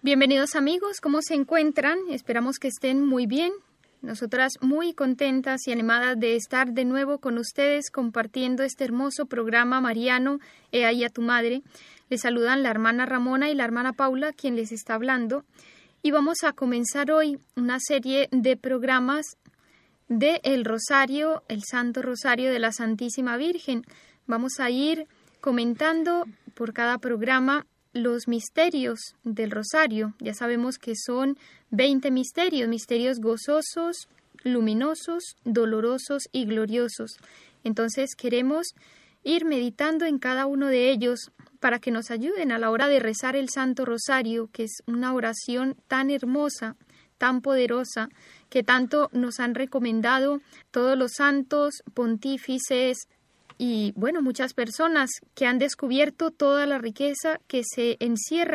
Bienvenidos amigos, ¿cómo se encuentran? Esperamos que estén muy bien. Nosotras muy contentas y animadas de estar de nuevo con ustedes compartiendo este hermoso programa mariano, He ahí a tu madre. Les saludan la hermana Ramona y la hermana Paula, quien les está hablando. Y vamos a comenzar hoy una serie de programas de el Rosario, el Santo Rosario de la Santísima Virgen. Vamos a ir comentando por cada programa los misterios del Rosario. Ya sabemos que son 20 misterios gozosos, luminosos, dolorosos y gloriosos. Entonces queremos ir meditando en cada uno de ellos para que nos ayuden a la hora de rezar el Santo Rosario, que es una oración tan hermosa, tan poderosa, que tanto nos han recomendado todos los santos, pontífices, y muchas personas que han descubierto toda la riqueza que se encierra